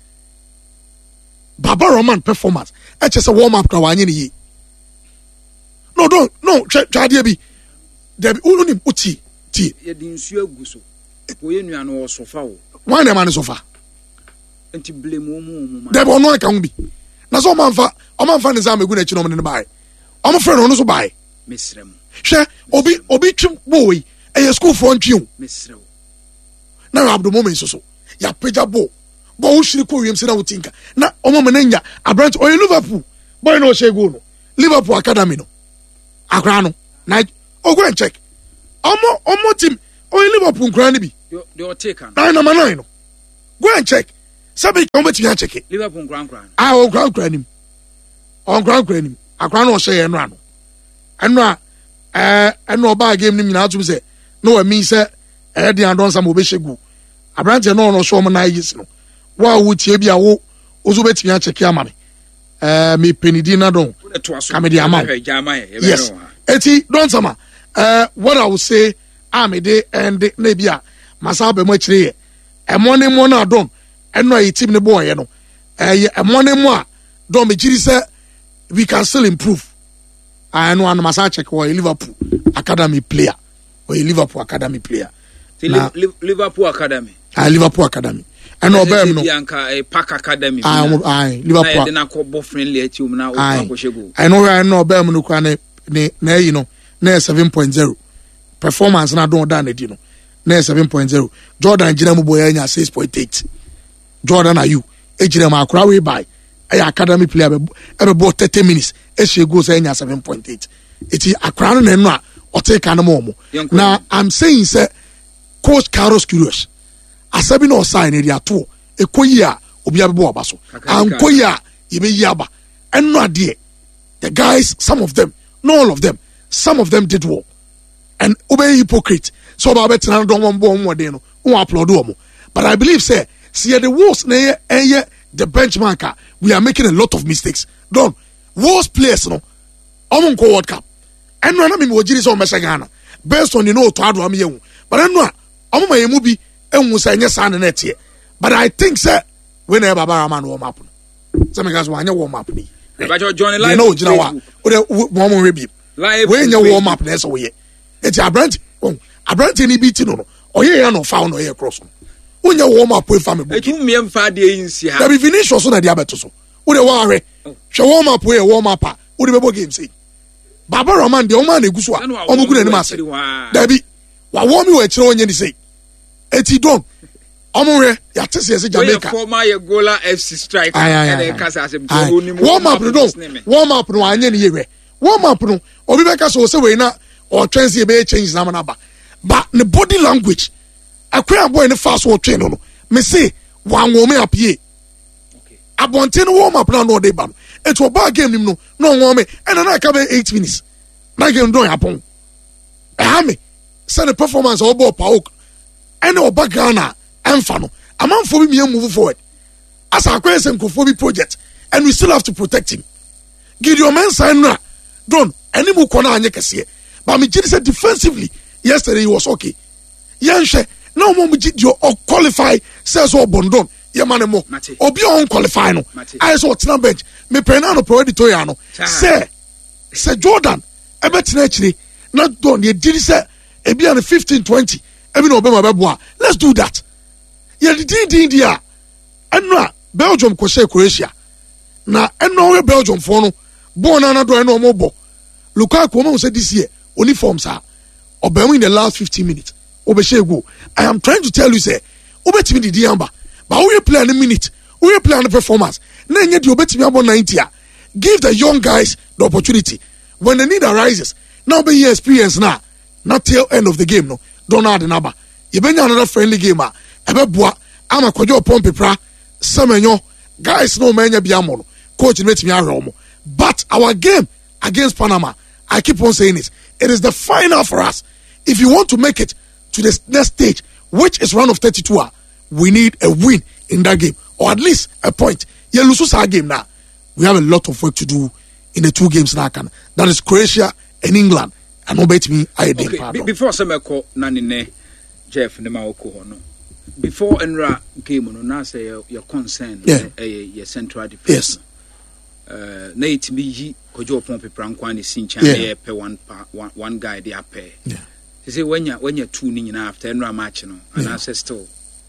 Baba Rahman performance just a warm up ka wanye ni no try there be unim uti ti ye di nsu aguso wo ye nua no sofa wo why na man sofa enti blame omu there be ono aka hu bi na so manfa ne za megu na chi no ne bae omo friend no so bae mesrem hwe obi twim boy e school for ntwi mesrem na abdo moment so ya peja bo wo shiri ko wiem se na wutinka na omo menanya abrant o Liverpool boy no she go no Liverpool academy no akra no na go and check omo team o Liverpool nkra ni bi they take an number 9 no Go and check. Sabi come bet you check it. Liverpool ground. Ah, on ground him. On ground him. Akra no say enra no. Enra eno ba game ni nyina to say no we mean say e dey andon some obeshegu. Abrante no show me na yis no. Wa wo tie bia wo ozo betimi check ama me. Me penidi na don. Kamedi ama. Yes. Eti don sama. What I would say amede and na bia masa be mo kire e money mo na don eno a team ne boy no. E money mo a don me kiri say we can still improve. I know and masa check or Liverpool academy player. Or Liverpool academy player. Liverpool academy. Liverpool academy. And no bear no. A Park academy. Liverpool. Then I call both friendly at you now. I know I know bear no kwane ne you know ne 7.0 performance na don dan you know ne 7.0 Jordan Jinamu boy anya 6.8 Jordan are you ejina akura we by academy player ebe bought 30 minutes she goes anya 7.8 iti akura no a o take an mo. Now I'm saying say Coach Carlos Queiroz asabi no sign area to ekoyi a obi abebo obaso ankoyi a yebeyi aba enno ade the guys, some of them, not all of them, some of them did well and obey hypocrite so ba betina don won bo mo de no won upload omo. But I believe say see the worst na the benchmarker we are making a lot of mistakes. Don't worst players no omo ko World Cup enno na me wo jiri so mesha Ghana based on to ado am yehu but enno omo ma yemu bi enwu say nya san na tie. But I think say when e baba man warm up some guys wan warm up ni but Johnny live no jina wa o mo rebi when you warm up na so we it's Abrante ni beat no oye ya no found oye cross when you warm up with family e tun me mfa de insi ha da be finish so na dia beto so wo de wa hwe hwe warm up we warm up wo de bebo game say baba roman de o man eguso a o mo gu na ni ma say da bi wa warm me we kire onye ni say eti don omure ya tese se Jamaica former Yegola FC striker and kasa asem warm up no anye ni yewe warm up no obi be kasa o se we na o twense be change na ba but the body language akwa boy ne fast o train no me say wan wo me apie okay abonte no warm up na no dey ba no eto ba game nim no won me and na ka be 8 minutes na game don happen me say the performance of ball paok and oba Ghana emfa no amanfo bi me move forward as akwa sem kofobi project and we still have to protect him. Gideon Mensah no don any mu kona anye kese but me just said defensively yesterday he was okay yanhwe na mo gidio or qualify says o bondon ye man mo obi on qualify no I saw on bench me pena no pro editor no say Jordan ebetina akire na don ye did say e bia no 15-20 ebi no obema beboa let's do that ye did India enno Belgium ko say Croatia na enno we Belgium for no born na do enno mo bo Lukaku mo say this year uniforms are obey in the last 15 minutes obeshe go. I am trying to tell you say obetimi di amba but we play in a minute we play on the performance na nye di obetimi about 90 give the young guys the opportunity when the need arises now be here experience now not till end of the game no don't add another you been another friendly game ebe boa ama kwajo pompe pra semenyo guys no menya biamono coach metimi ahwe but our game against Panama I keep on saying it is the final for us. If you want to make it to the next stage, which is round of 32, we need a win in that game, or at least a point. Yeah, lose our game now. We have a lot of work to do in the two games now. That is Croatia and England. And no bet me, I did. Okay, before Semeko Nanine, Jeff Nemaoko, no. Before Enra game, no, now say your concern, your central defense. Yes. Nate Biji. Kojo Pompe Prankwani Sinchan pe one guy they are pay. Yeah. They say when you're tuning in after Enra match no and I say still.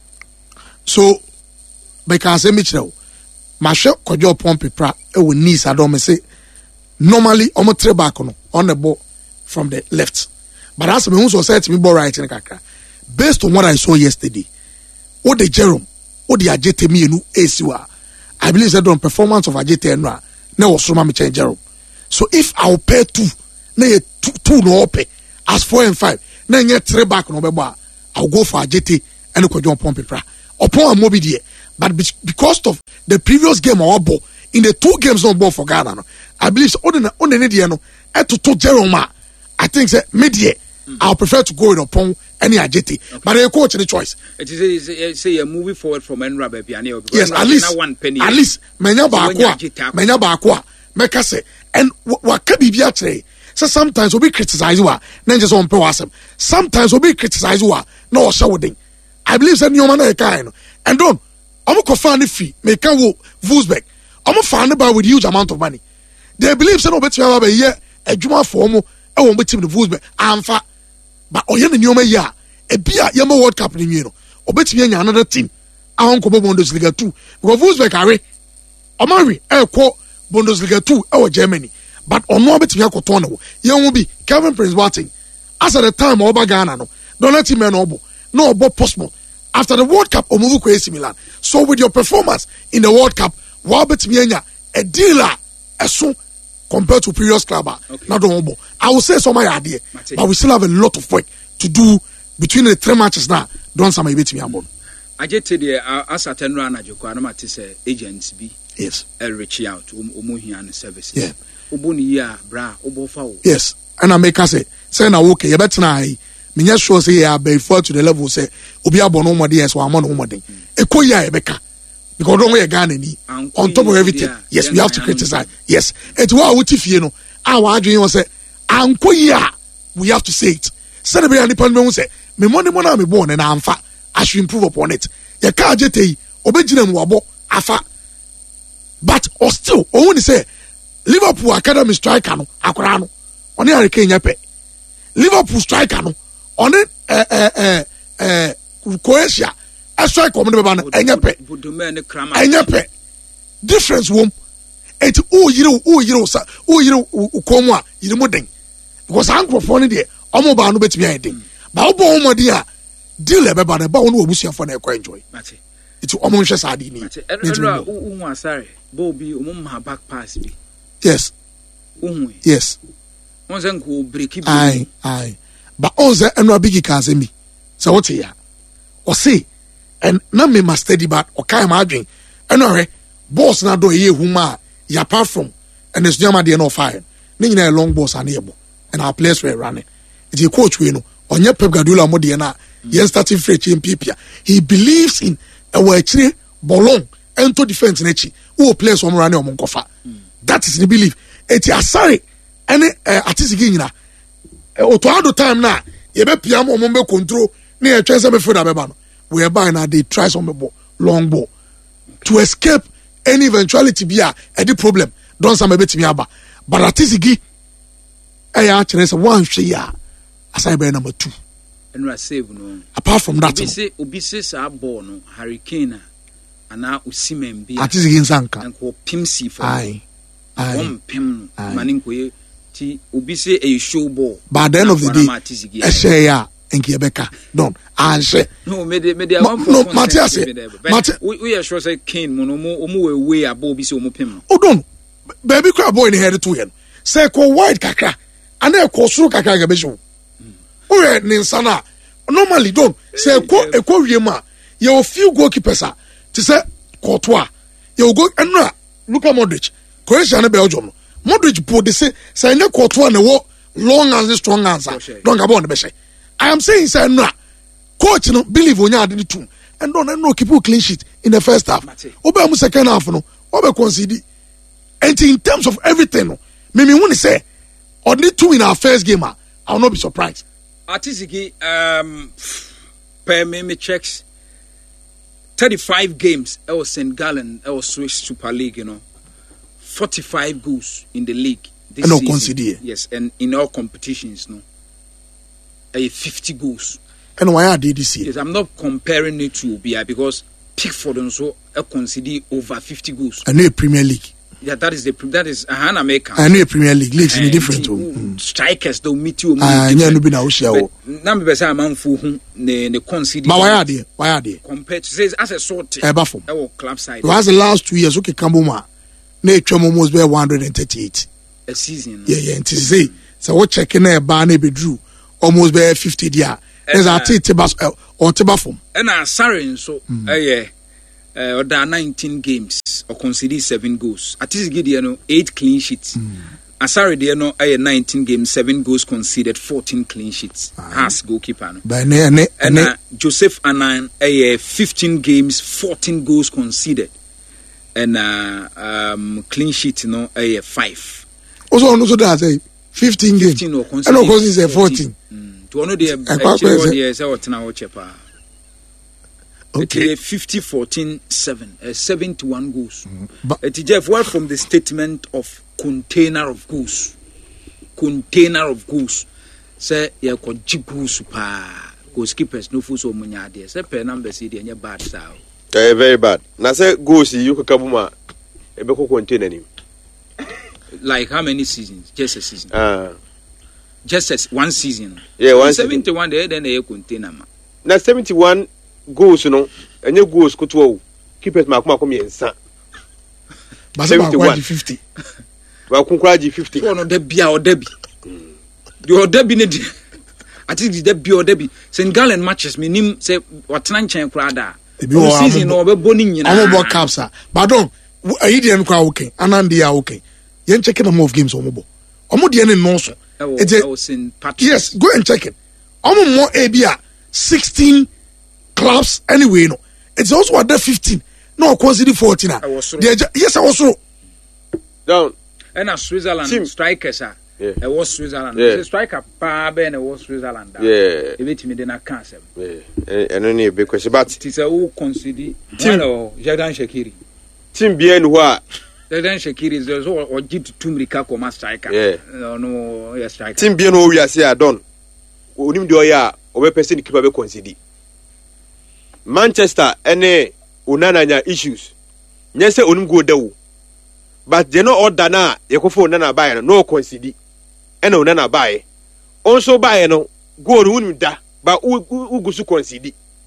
So because Michel Masha Kojo Pompe Pra we knees I don't say normally omo tre back on the ball from the left. But as me who said to me ball right in kakra. Based on what I saw yesterday, what the Jerome, what the Ajete me no Esiwa. I believe that on performance of Ajete Enra, na was from me change Jerome. So if I'll pay two no pay as 4 and 5, then get 3 back no beba, I'll go for Ajete and Kojo Pompe Pra. upon a mobile there. But because of the previous game or ball in the 2 games on ball for Ghana, no, I believe so on the no to Jerome. I think that media I'll prefer to go in upon any agility. Okay. But I coach the choice. It is say a movie forward from Enra baby. Yes, at least menya bakwa meka say and waka bibia kire. So sometimes we be criticize wa na just on pe wasem. Sometimes we be criticize wa na o sha wodin. I believe say nyoma na e kai no. And don't omo ko fan fee make wo Wolfsburg. Omo fan ba with huge amount of money. They believe say no betia ba ye adwuma for omo e wo betim the Wolfsburg amfa. But oye ne nyoma ye a ebia ye mo World Cup ni mi no. Obetimi anya another team. Ahon ko Bundesliga 2 because Wolfsburg are omari ekwo Bundesliga 2 e Germany. But ono betimi akoto no ye won bi Kevin Prince Boateng as at the time oba Ghana no don't let him no obo possible after the World Cup omuvu ko AC Milan. So with your performance in the World Cup wa betimi anya a dealer eso compared to previous club na don obo. I will say some idea but we still have a lot of work to do between the 3 matches now. Don't some betimi abon I get to the as at Enra na joko na mate say agents bi yes reach out omuhia and services yeah oboni ya bra obofa wo yes and I make us say na okay you better na me nya sure say ya be fall to the level say obi abono mo dey so amon no mo dey ekoya e beka because don't we Ghana ni on top of everything yes we have to criticize yes it wa wutifie no our adwin was say ankoya we have to say it say the be any pan me say me money mo na me born na amfa I should improve upon it ye ka jete obegina mu wabo afa but or still only say Liverpool academy striker no akora no oni Hurricane nyepe Liverpool striker no oni Croatia striker mo be ba no enyepe difference wom et o yire sa o yire komo a yire modern because ankrofo no de omo ba no betimi ayden ba obo omo de a deal e be ba no ba won obusuafo na e enjoy it's omo nhwe sa de ni unu asare bobi omo ma back pass bi yes yes once nko break bi ai but once eno bigi kazemi so what ya o see and na me must study but o kai ma adwen eno re boss na do ye huma ya apart from and it's nyama de no fire na nyina long boss ana yebo and our players were running the coach we no onye Pep Guardiola mo de na yen starting free championship he believes in our chire bolon ento defense na chi who players om running om nkofa that is the belief eti asare any artistic nyina oto ado time na ye be piam om be control na ye twense be foda be ba no we buy na they try some ball long ball to escape any eventuality be any problem don some betimi aba but artistic ya kire say one hwe ya asai be number 2 and save no apart from that obi say sa ball no Hurricane ana Osimhen bia artistic nsanka enko pimsi for ai one pim maninko ti obi say a show ball by the end of the day share ya enki ebeka don anshe no me one for no Matthias we are sure say Kane mo we way abo obi say omo pim oh don baby cry boy in head to yen say ko wide kakra ana ko suru kakra ga be show o ni nsana normally don say ko wiema you few goalkeepers are to say Courtois you go enra Luka Modric Croatia na Belgium Modric po de say na Courtois na wo long and strong answer don't go on the be I am saying say no coach no believe onya ade too and don't no keep clean sheet in the first half oba mu second half no oba concede and in terms of everything no me won say only 2 in our first game I will not be surprised artistic per me checks 35 games I was St. Gallen I was Swiss Super League 45 goals in the league this season consider yes and in all competitions 50 goals and why are they this year yes I'm not comparing it to BI because Pickford also consider over 50 goals I know Premier League yeah that is American I know Premier League leagues in different strikers don't meet you no be na wo share wo na me be say amanfo hu ne consider but why are they compared to says as a sort club side was the last 2 years okay Kamboma na etwam almost be 138 a season yeah and to say so what checking na ba na be drew almost be 50 dia there's a tibas or tibafum. And Sarin so or 19 games or conceded 7 goals. At least Gideon 8 clean sheets. Asari there no 19 games, 7 goals conceded, 14 clean sheets. As goalkeeper. And Joseph Anan 15 games, 14 goals conceded. And clean sheet 5. Also that's 15 games. 15 or conceded 14. To one of the okay. 50-14-7, 71 goals. It is well from the statement of container of goals. Container of goals. Say you could goals pa. Goalkeepers no full so many ideas. Say per number see the bad style. Very bad. Now say goals you could come ma. Ebeko container him. Like how many seasons? Just a season. Just one season. Yeah, 71 there then they container ma. Now 71 goals no and your goals could wo keepers mark yensa. But 71 50. Well kunkraji 50. One of Debbie or Debbie. You Debbie need I think the Debbie or Debbie. St. Gallen matches me nim say what nanchen krada. Season no be boning you know. I'm caps but don't Idian kwa okay Anandi are okay. You checking the move games omobo. Omo the any no so. I was in Patrick. Yes, go and check it. Omo more ABA 16 clubs anyway no. It's also at the 15. No, consider 14. Yes, I was so. Down. And a Switzerland team strikers are. Yeah. I was Switzerland. Yeah. The striker Pabe and I was Switzerland. Yeah. If me then I can't say. Yeah. And only a big question, but it is a who consider team Jordan Shaqiri. Team bien wa. Jordan Shaqiri is also or Jit Tumrika como striker. Yeah. No, yes striker. Team bien we are say done. Onim do ya o person keeper be consider. Manchester ene unananya issues. Nyese onim go dawo. But they no order na yekofo unana buy no consider. Ene unana buy. Also buy no go run da but ugusu consider.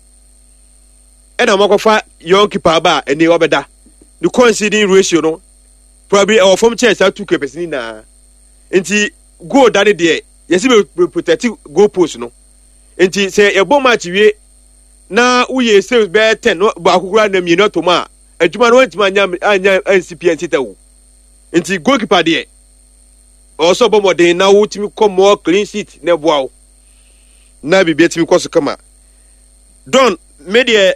Ena makofa young keeper ba ene obeda. The conceding ratio no probably our form chance are 2 person na. Enti go that there. Yesi be protect goal post no. Enti say a bomb match we na uye sales be 10 no ba akukura na mi no to ma adwuma no antima anya NCP ntita wo enti goalkeeper there also bomodin na wo timi come more clean sheet na boawo na bibia timi kwaso kama don media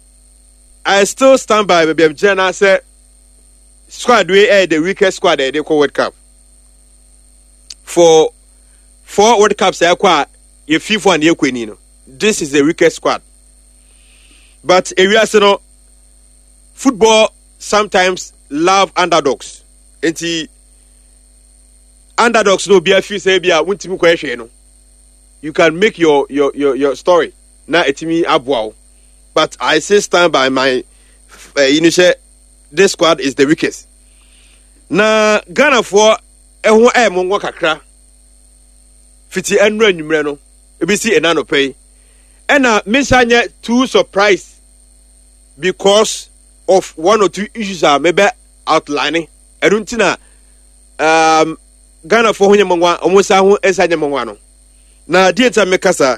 I still stand by baby Jana say squad we the weakest squad they call World Cup for 4 World Cups akwa ye FIFA and ye kweni no this is the weakest squad. But areas no football sometimes love underdogs. Enti underdogs no be a few say be a wuntimi kwehwe no. You can make your story. Na etimi abwa. But I say stand by my this squad is the weakest. Na Ghana for ehun mongo kakra. Fiti enra nwumre no. Ebisi enano pay. Ena mesanya too surprised because of 1 or 2 issues are maybe outlining. Eruntina Ghana for hunya mangwa omusa hu esanya mangwa no. Na dieta mekasa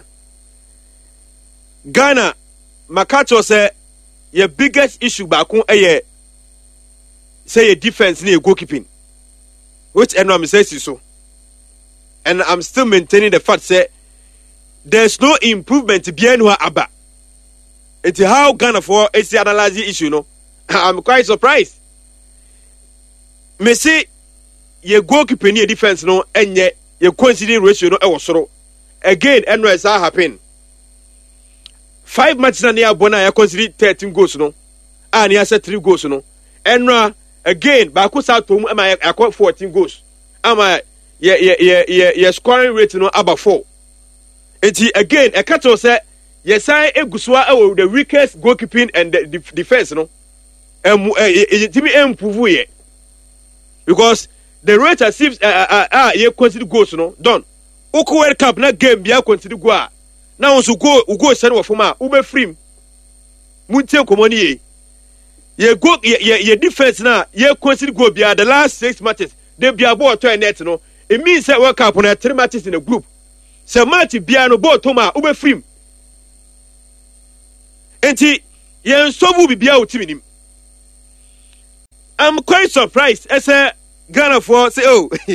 Ghana makacho say your biggest issue ba kun say your defense ni goalkeeping. Which enwa says so. And I'm still maintaining the fact say there's no improvement bienwa aba. It's how Ghana for is analyze the issue no. I'm quite surprised. Me say your goalkeeper ni defense no enye your considering ratio no e wosoro. Again NRS happen. 5 matches na near bona ya consider 13 goals no. And he has 3 goals no. Enra again baako sa to mu am 14 goals. Am ye scoring rate no about 4. Enti again a catch say yesai egusua the weakest goalkeeping and the defense no. Timi improve ye. Because the rate as if ye consider goals no done. Oko World Cup na game bia consider go a. Na onso go send wo form a ube free. Muntie komoni ye go ye defense na ye consider go bia the last 6 matches they bia ball to net no. It means that World Cup on 3 matches in a group. So match bia no ball to ma ube free. enti yen sobu bibia otimi nim. I'm quite surprised as a Ghana for say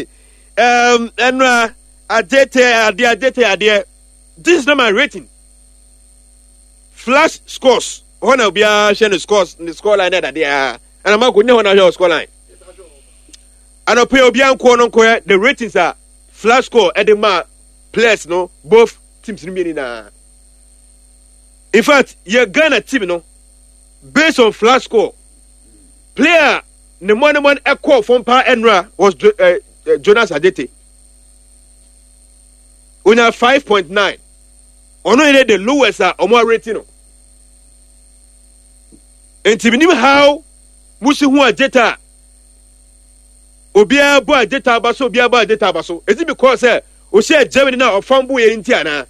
and adete this is not my rating. Flash scores. One of your scores in the score line that they are, and I'm not going to know score line. And I'll pay Obian the ratings are flash score at the mark players no both teams remaining. In fact, your Ghana team no based on flash score player the one echo from Pa Enra was Jonas Adete. We have 5.9. Only the lowest are more rating. And to know how Musi who are data Obia boy data baso, Obia boy data baso. Is it because we say Germany now or Fambu in Tiana?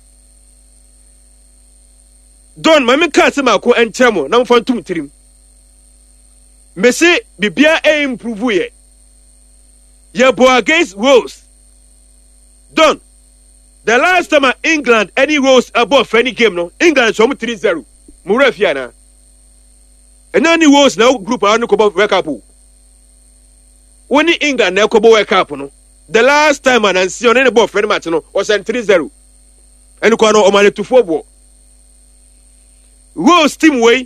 Don Mammy Casamako and Chamo, now for 2 trim. Messi Bibia improve ye. Ye boy against Wales. Don. The last time England any rose above any game no England some 3-0. Murefiana. And any rose now group are no about World Cup. When England now come World Cup no. The last time I see on any above any match no was 3-0. And ko no o mane to football. Rose team way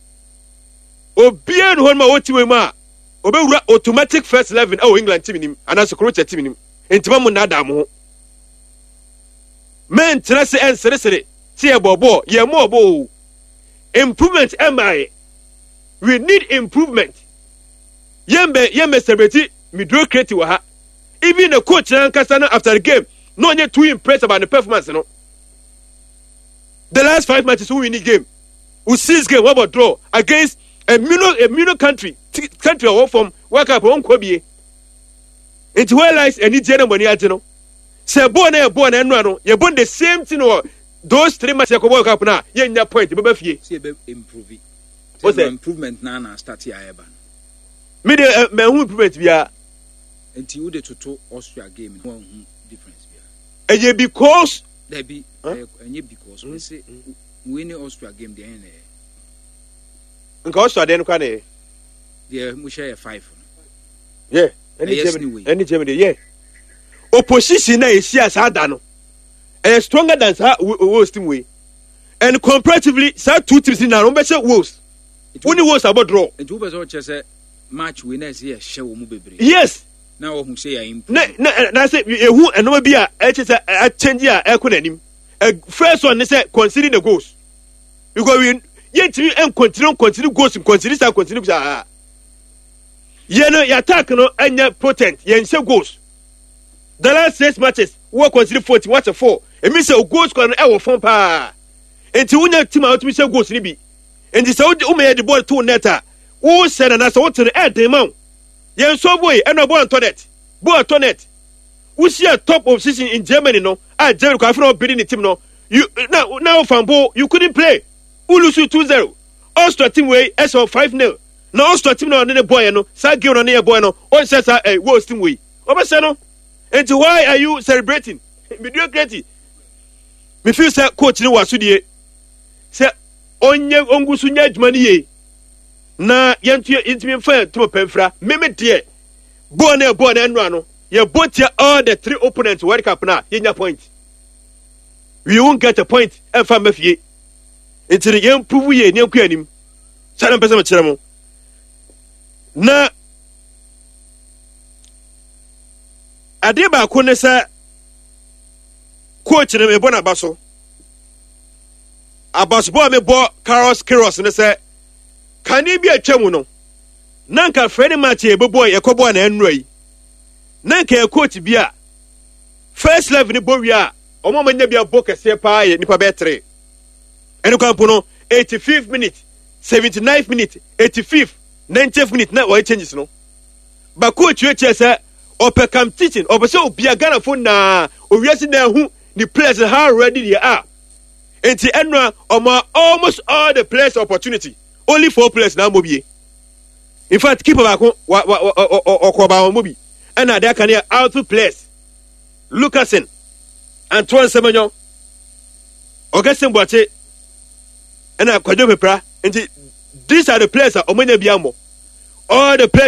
Obia no ma woti we ma obewura automatic first 11 England team nim and as Croatia team nim entima mu na da mo men trase en sere tie bobo ye mo bo improvement MI we need improvement yembe celebrate mediocrity wa ha even the coach Nkasa after the game no only too impressed about the performance no the last 5 matches we win the game we 6 game what about draw against a minor country away from World Cup on Kobie. It well lies any general money at no. Say born and no, you born the same thing or those 3 matches you World Cup now. You in that point, you be improve. What's the improvement now? Start here, Evan. Me the me who improvement we are. Until you the to Austria game, one difference we are. And because there be and because we say winning Austria game the end. Because I didn't can yeah, we share 5. Yeah, any Germany, yeah. Opposition is here as Adano. And stronger than Wolves team way. And comparatively, sir 2 teams in our better Wolves. Only Wolves about draw. And 2 was just a match winners here show move. Yes. Now who say I improve. No, say who and no be a change here, first one they say considering the goals. Because we yet and continue goals and continue your attack no and potent yen say goals. The last 6 matches we consider 40 what's a 4 it means goals can e from pa enti wunya team out me say goals ni bi enti say o me the ball to neta who said and as what to the head man yen so boy and no ball to net who see a top position in Germany no Germany can from beating the team no you now Fambo you couldn't play who lose 2-0 Austria team way SO 5-0 no Austria team no the boy no sa game no the boy no on says Wolves team way obese no enti why are you celebrating mediocrity me feel say coach ni wasudie say onye ongusu nya adwuma ni ye na yentu intimi fa to pamfra meme de ball na enu ano ye both all the 3 opponents World Cup na yenya point we won't get a point and fa mafie enti ye improve ye ni akua nim sana pesa ma kire mo na ade ba ko ne sa coach ne me bona baso abasbo me bo Carlos Queiroz ne say kan e bi atwam no nanka Freddy match e bebo ye kobo na enu yi nanka coach bi a first level ni bo wi a omo manya bi abo kese pa ye nipa be 3 enu kampo no 85th minute 79th minute 85th 90th minute na why changes no ba coach we say opekam teaching obese obia Ghana fo na owiase na hu the players how ready they are enti enwa almost all the players opportunity only 4 players na mobie in fact keeper back okoba mobi and they can out players Lucasen Antoine Semenyo Augustin Boache ɛna Kwadwo Pepra nti these are the players a ɔmanya bi amɔ all the players